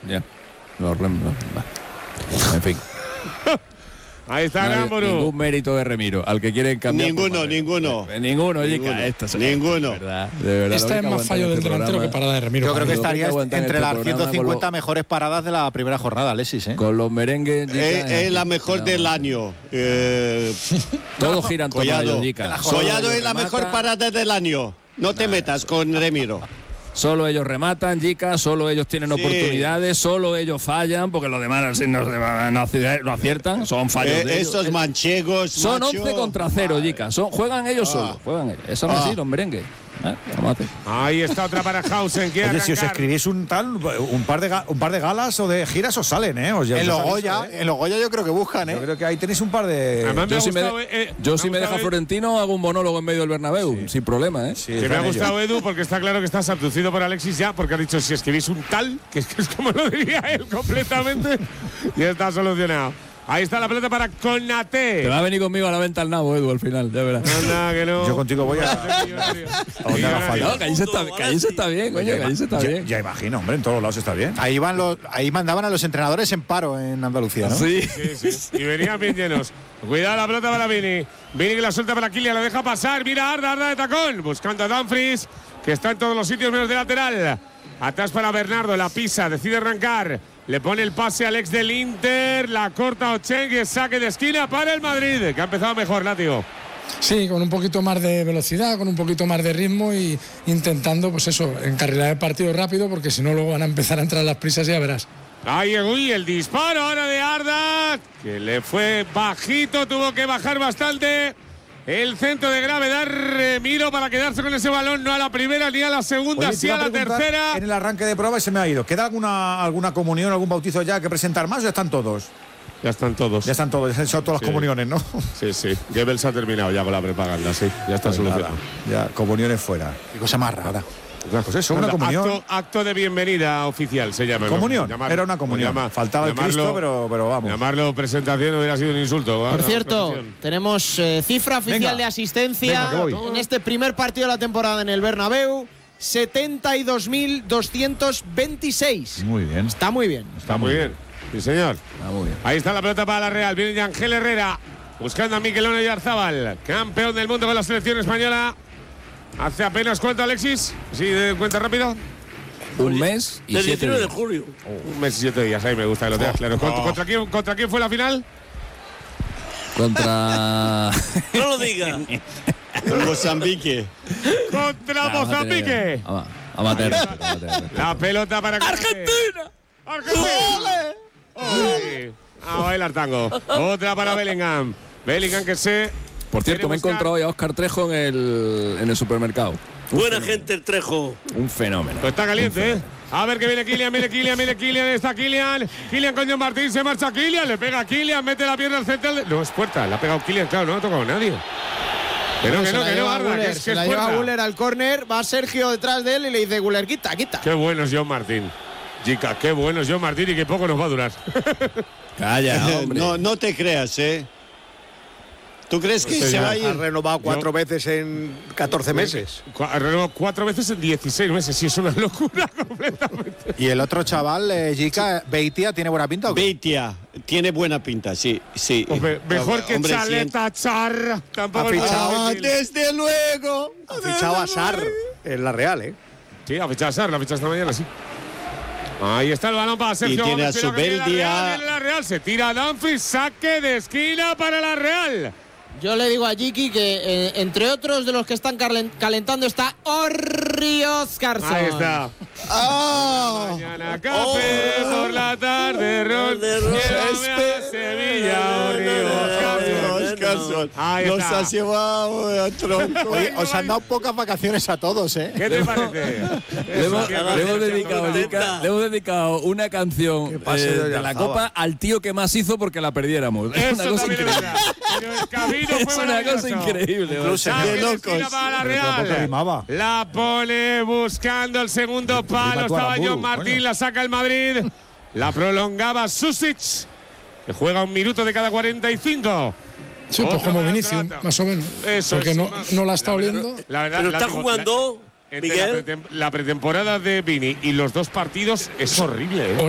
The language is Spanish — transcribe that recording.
Ya. Los Remiro. En fin. Ahí está Aramburu. Ningún mérito de Remiro. Al que quieren cambiar. Ninguno. Ninguno, Ninguno. De verdad, Esta es más fallo del delantero que parada de Remiro. Yo creo que estaría aguantar entre este las programa 150 mejores paradas de la primera jornada, Alexis. Con los merengues. Es la mejor del año. Todos giran todo Collado. Jica. Collado es la mejor parada del año. No te metas con Remiro. Solo ellos rematan, Jica, solo ellos tienen oportunidades, solo ellos fallan, porque los demás no aciertan, son fallos de ellos. Estos manchegos, son macho. 11 contra 0, Jica. Juegan ellos solos, juegan ellos. Eso no es así, los merengues. Ahí está otra para Hausen. Oye, si os escribís un par de galas o de giras os salen, ¿eh? En los Goya yo creo que buscan, ¿eh? Yo creo que ahí tenéis un par de. Yo si me deja Florentino hago un monólogo en medio del Bernabéu, sin problema, ¿eh? Sí, que me ha gustado Edu porque está claro que estás abducido por Alexis ya, porque ha dicho si escribís un tal, que es como lo diría él completamente, y está solucionado. Ahí está la pelota para Konate. Te va a venir conmigo a la venta al nabo, Edu, al final, ya verás. Anda, que no. Yo contigo voy a. No, que ahí se está bien, coño, que ahí se está bien. Ya imagino, hombre, en todos lados está bien. Ahí mandaban a los entrenadores en paro en Andalucía, ¿no? Sí. Y venían bien llenos. Cuidado la pelota para Vini. Vini que la suelta para Kylian, la deja pasar. Mira Arda de tacón. Buscando a Dumfries, que está en todos los sitios menos de lateral. Atrás para Bernardo, la pisa, decide arrancar. Le pone el pase al ex del Inter, la corta Ochengue, saque de esquina para el Madrid, que ha empezado mejor, Látigo. Sí, con un poquito más de velocidad, con un poquito más de ritmo y intentando, pues eso, encarrilar el partido rápido, porque si no luego van a empezar a entrar las prisas, ya verás. Ahí el disparo ahora de Arda, que le fue bajito, tuvo que bajar bastante. El centro de gravedad, Remiro, para quedarse con ese balón, no a la primera ni a la segunda, Oye, sí a la tercera. En el arranque de prueba se me ha ido. ¿Queda alguna comunión, algún bautizo ya que presentar más o ya están todos? Ya están todos. Ya están todas las comuniones, ¿no? Sí. Goebbels ha terminado ya con la propaganda, sí. Ya está solucionado. Ya, comuniones fuera. Qué cosa más rara. Pues eso, una comunión. Acto de bienvenida oficial se llama. ¿Comunión? Era una comunión. Faltaba el Cristo, pero vamos. Llamarlo presentación hubiera sido un insulto. Por cierto, tenemos cifra oficial de asistencia en este primer partido de la temporada en el Bernabéu. 72.226. Muy bien. Está muy bien. Está muy bien. Sí, señor. Está muy bien. Ahí está la pelota para la Real. Viene Ángel Herrera buscando a Mikel Oyarzabal, campeón del mundo con la selección española. Hace apenas, ¿cuánto, Alexis? Sí, de cuenta rápido. Un mes y 7 días. de julio. Un mes y 7 días, ahí me gusta que lo tengas claro. ¿Contra quién fue la final? Contra. No lo diga. Mozambique. Contra Mozambique. Amateur. La pelota para ¡Argentina! ¡Argentina! A bailar tango. Otra para Bellingham. Bellingham que se. Por cierto, me he encontrado ya a Óscar Trejo en el supermercado. Buena gente el Trejo. Un fenómeno. Pues está caliente, ¿eh? A ver que viene Kylian, está Kylian con John Martín, se marcha Kylian, le pega a Kylian, mete la pierna al central. No, es puerta, le ha pegado Kylian, claro, no ha tocado nadie. Pero que no, Arda, que es la lleva Güler al córner, va Sergio detrás de él y le dice Güler, quita. Qué bueno es John Martín. Chica, qué bueno es John Martín y que poco nos va a durar. Calla, hombre. No te creas, ¿eh? ¿Tú crees que se va a ir? Ha renovado 4 veces en 14 meses. Ha renovado 4 veces en 16 meses, sí, es una locura completamente. Y el otro chaval, Jica, Beitia, ¿tiene buena pinta o qué? Beitia tiene buena pinta, sí. Mejor que Chaleta Char. Tampoco ha fichado, desde luego. Ha fichado a Sarr en la Real, ¿eh? Sí, ha fichado a Sarr, la ha fichado esta mañana, sí. Ahí está el balón para Sergio. Y tiene a Zubeldia. La Real, se tira Dumfries, saque de esquina para la Real. Yo le digo a Jiki que entre otros de los que están calentando está Orri Oscarsson. Ahí está. Mañana café por la tarde, Ron. Sevilla, Orri Oscarsson. Nos has llevado a tronco. Oye, os han dado pocas vacaciones a todos, ¿eh? ¿Qué te parece? Le hemos dedicado una canción de la Copa al tío que más hizo porque la perdiéramos. Es una cosa increíble. Pero el camino es una cosa increíble. De locos. Para la Real. La pone buscando el segundo palo. Estaba John Martín, la saca el Madrid. La prolongaba Susic, que juega 1 minuto de cada 45. Sí, pues como Vinicius, más o menos. Eso porque no la está oliendo. La verdad, pero está jugando, Miguel. La pretemporada de Vini y los 2 partidos es horrible, ¿eh?